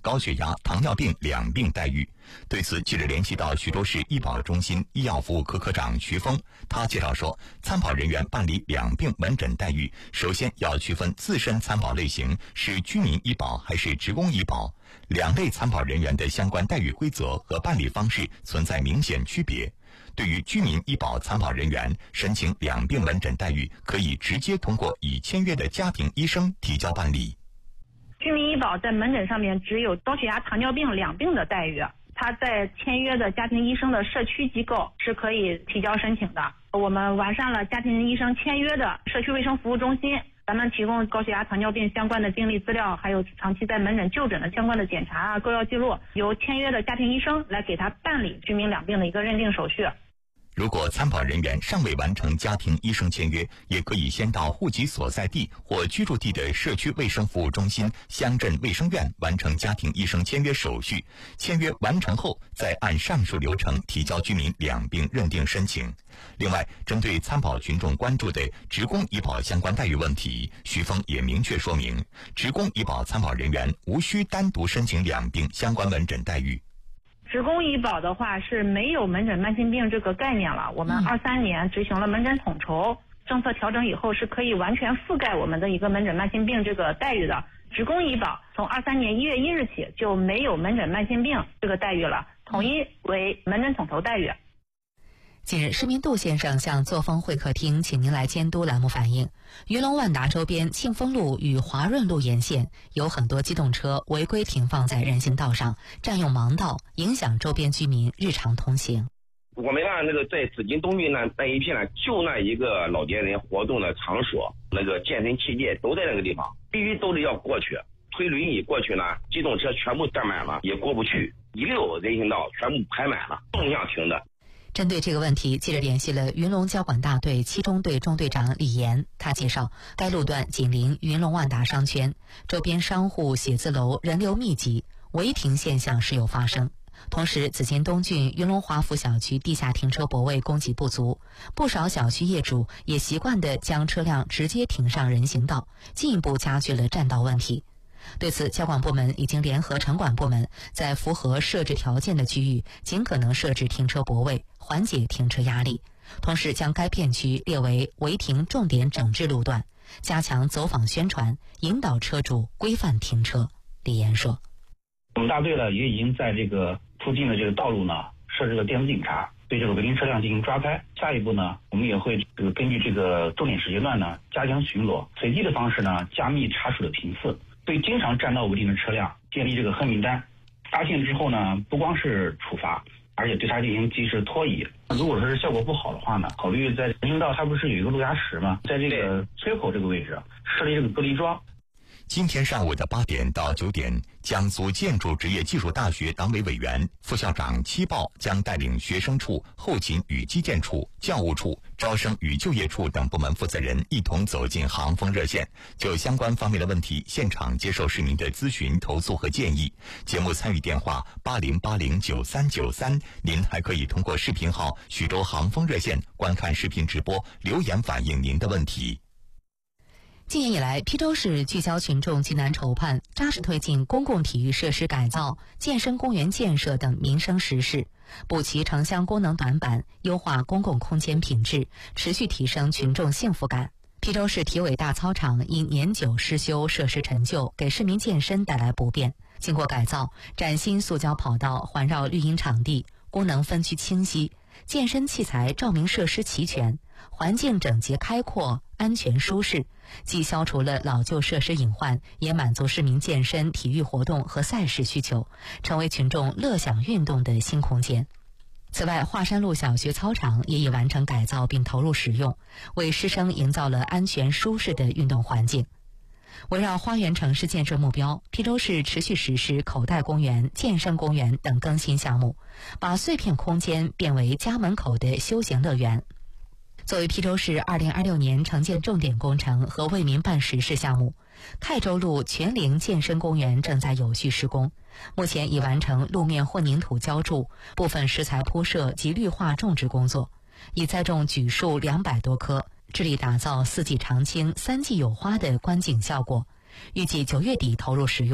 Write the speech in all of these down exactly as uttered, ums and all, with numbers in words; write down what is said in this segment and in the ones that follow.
高血压、糖尿病两病待遇。对此，记者联系到徐州市医保中心医药服务科科长徐峰，他介绍说，参保人员办理两病门诊待遇，首先要区分自身参保类型是居民医保还是职工医保，两类参保人员的相关待遇规则和办理方式存在明显区别。对于居民医保参保人员申请两病门诊待遇，可以直接通过已签约的家庭医生提交办理。 居民医保在门诊上面只有高血压、糖尿病两病的待遇，他在签约的家庭医生的社区机构是可以提交申请的。我们完善了家庭医生签约的社区卫生服务中心，咱们提供高血压、糖尿病相关的病历资料，还有长期在门诊就诊的相关的检查啊、购药记录，由签约的家庭医生来给他办理居民两病的一个认定手续。 如果参保人员尚未完成家庭医生签约，也可以先到户籍所在地或居住地的社区卫生服务中心、乡镇卫生院完成家庭医生签约手续。签约完成后，再按上述流程提交居民两病认定申请。另外，针对参保群众关注的职工医保相关待遇问题，徐峰也明确说明，职工医保参保人员无需单独申请两病相关门诊待遇。 职工医保的话是没有门诊慢性病这个概念了，我们二三年执行了门诊统筹，政策调整以后是可以完全覆盖我们的一个门诊慢性病这个待遇的。职工医保从二三年一月一日起就没有门诊慢性病这个待遇了，统一为门诊统筹待遇。 近日，市民杜先生向作风会客厅请您来监督栏目反映，云龙万达周边庆丰路与华润路沿线有很多机动车违规停放在人行道上，占用盲道，影响周边居民日常通行。 我们呢，那个在紫金东滨呢那一片呢，就那一个老年人活动的场所，那个健身器械都在那个地方，必须都得要过去。推轮椅过去呢，机动车全部占满了，也过不去，一溜人行道全部排满了，纵向停的。 针对这个问题，记者联系了云龙交管大队七中队中队长李岩，他介绍，该路段紧邻云龙万达商圈，周边商户、写字楼人流密集，违停现象时有发生。同时，紫金东郡云龙华府小区地下停车泊位供给不足，不少小区业主也习惯地将车辆直接停上人行道，进一步加剧了占道问题。对此，交管部门已经联合城管部门，在符合设置条件的区域尽可能设置停车泊位，缓解停车压力，同时将该片区列为违停重点整治路段，加强走访宣传，引导车主规范停车。李岩说， 我们大队呢也已经在这个附近的这个道路呢设置了电子警察，对这个违停车辆进行抓拍。下一步呢，我们也会这个根据这个重点时间段呢加强巡逻，随机的方式呢加密查处的频次，对经常占道违停的车辆建立这个黑名单，发现之后呢，不光是处罚，而且对它进行及时拖移。如果说是效果不好的话呢，考虑在人行道它不是有一个路牙石吗，在这个缺口这个位置设立这个隔离桩。 今天上午的八点到九点，江苏建筑职业技术大学党委委员、副校长戚豹将带领学生处、后勤与基建处、教务处、招生与就业处等部门负责人一同走进航风热线，就相关方面的问题现场接受市民的咨询、投诉和建议。节目参与电话八零八零九三九三，您还可以通过视频号徐州航风热线观看视频直播，留言反映您的问题。 今年以来，邳州市聚焦群众济南筹盼，扎实推进公共体育设施改造、健身公园建设等民生实事，补齐城乡功能短板，优化公共空间品质，持续提升群众幸福感。邳州市体委大操场因年久失修、设施陈旧，给市民健身带来不便。经过改造，崭新塑胶跑道环绕绿荫场地，功能分区清晰，健身器材照明设施齐全，环境整洁开阔，安全舒适，既消除了老旧设施隐患，也满足市民健身、体育活动和赛事需求，成为群众乐享运动的新空间。此外，华山路小学操场也已完成改造并投入使用，为师生营造了安全舒适的运动环境。围绕花园城市建设目标，邳州市持续实施口袋公园、健身公园等更新项目，把碎片空间变为家门口的休闲乐园。作为邳州市二零二六年城建重点工程和为民办实事项目，泰州路全龄健身公园正在有序施工，目前已完成路面混凝土浇筑、部分石材铺设及绿化种植工作，已栽种榉树两百多棵，致力打造四季常青、三季有花的观景效果，预计九月底投入使用。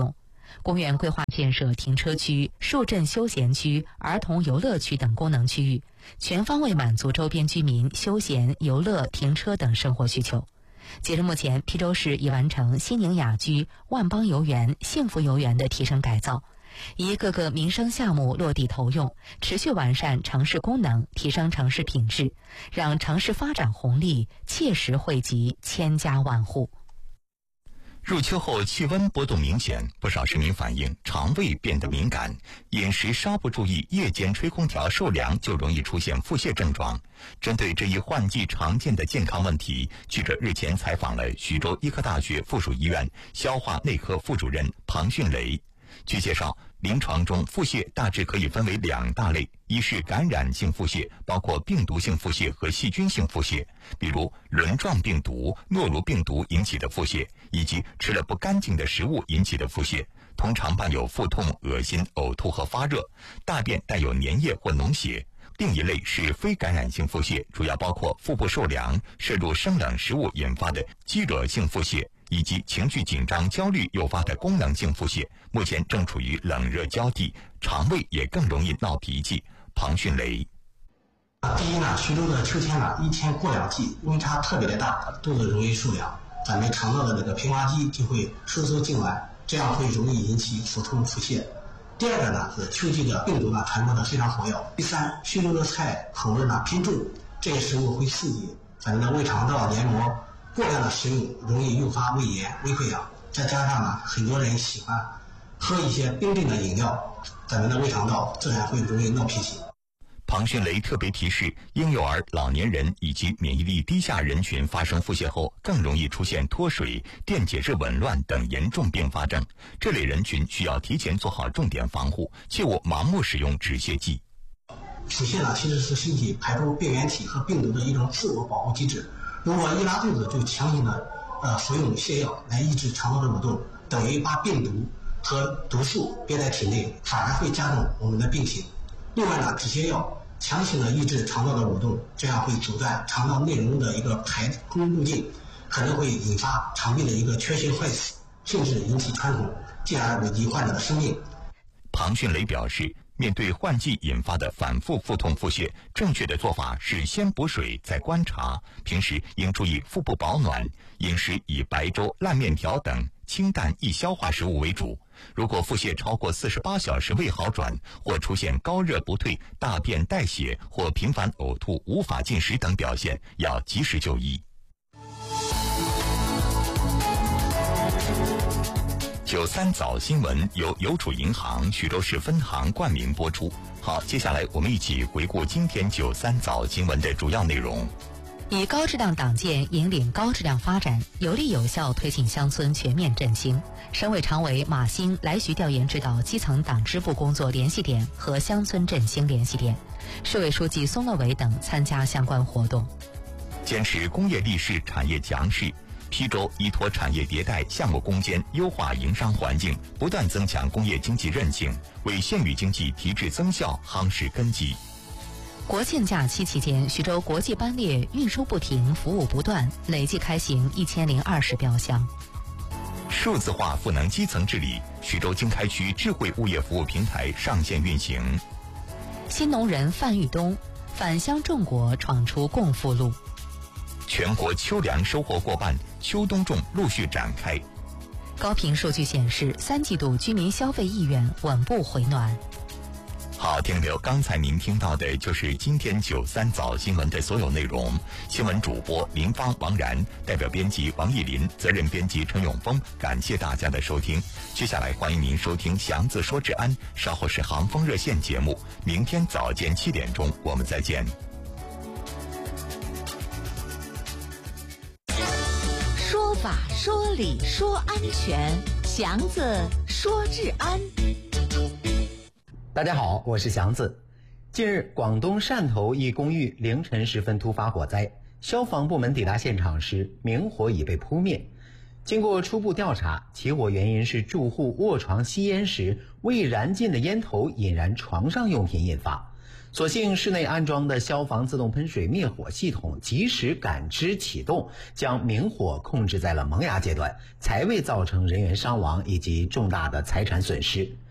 公园规划建设停车区、树镇休闲区、儿童游乐区等功能区域，全方位满足周边居民休闲、游乐、停车等生活需求。截至目前，邳州市已完成新宁雅居、万邦游园、幸福游园的提升改造，一个个民生项目落地投用，持续完善城市功能，提升城市品质，让城市发展红利切实惠及千家万户。 入秋后气温波动明显，不少市民反映肠胃变得敏感，饮食稍不注意，夜间吹空调受凉就容易出现腹泻症状。针对这一换季常见的健康问题，记者日前采访了徐州医科大学附属医院消化内科副主任庞迅雷。据介绍，临床中腹泻大致可以分为两大类，一是感染性腹泻，包括病毒性腹泻和细菌性腹泻，比如轮状病毒、诺如病毒引起的腹泻，以及吃了不干净的食物引起的腹泻，通常伴有腹痛、恶心、呕吐和发热，大便带有粘液或脓血。另一类是非感染性腹泻，主要包括腹部受凉、摄入生冷食物引发的积热性腹泻，以及情绪紧张、焦虑诱发的功能性腹泻，目前正处于冷热交替，肠胃也更容易闹脾气。庞迅雷： 第一呢，徐州的秋天呢，一天过两季，温差特别的大，肚子容易受凉，咱们肠道的这个平滑肌就会收缩痉挛，这样会容易引起腹痛、腹泻。第二个呢，是秋季的病毒呢传播的非常活跃。第三，徐州的菜口味呢偏重，这些食物会刺激咱们的胃肠道黏膜，过量的食用容易诱发胃炎、胃溃疡。再加上呢，很多人喜欢喝一些冰镇的饮料，咱们的胃肠道自然会容易闹脾气。 庞迅雷特别提示，婴幼儿、老年人以及免疫力低下人群发生腹泻后，更容易出现脱水、电解质紊乱等严重并发症。这类人群需要提前做好重点防护，切勿盲目使用止泻剂。 腹泻呢，其实是身体排出病原体和病毒的一种自我保护机制。如果一拉肚子就强行的呃服用泻药来抑制肠道的蠕动，等于把病毒和毒素憋在体内，反而会加重我们的病情。另外呢，止泻药强行的抑制肠道的蠕动，这样会阻断肠道内容的一个排空路径，可能会引发肠壁的一个缺血坏死，甚至引起穿孔，进而危及患者的生命。 庞迅雷表示，面对换季引发的反复腹痛、腹泻，正确的做法是先补水再观察，平时应注意腹部保暖，饮食以白粥、烂面条等清淡易消化食物为主。如果腹泻超过四十八小时未好转，或出现高热不退、大便带血或频繁呕吐、无法进食等表现，要及时就医。九三早新闻由邮储银行徐州市分行冠名播出。好，接下来我们一起回顾今天九三早新闻的主要内容。 以高质量党建引领高质量发展，有力有效推进乡村全面振兴。省委常委马兴来徐调研指导基层党支部工作联系点和乡村振兴联系点，市委书记松乐伟等参加相关活动。 坚持工业立市、产业强势，邳州依托产业迭代、项目攻坚，优化营商环境，不断增强工业经济韧性，为县域经济提质增效夯实根基。 国庆假期期间，徐州国际班列运输不停，服务不断，累计开行一千零二十标箱。 数字化赋能基层治理，徐州经开区智慧物业服务平台上线运行。 新农人范玉东返乡种果闯出共富路。 全国秋粮收获过半，秋冬种陆续展开。 高频数据显示，三季度居民消费意愿稳步回暖。 好，听友，刚才您听到的就是今天九三早新闻的所有内容。新闻主播林芳、王然，代表编辑王艺林，责任编辑陈永峰，感谢大家的收听。接下来欢迎您收听祥子说治安，稍后是航风热线节目。明天早间七点钟我们再见。 说法说理说安全，祥子说治安。 大家好，我是祥子。近日，广东汕头一公寓凌晨时分突发火灾，消防部门抵达现场时，明火已被扑灭。经过初步调查，起火原因是住户卧床吸烟时未燃尽的烟头引燃床上用品引发。 所幸室内安装的消防自动喷水灭火系统及时感知启动，将明火控制在了萌芽阶段，才未造成人员伤亡以及重大的财产损失。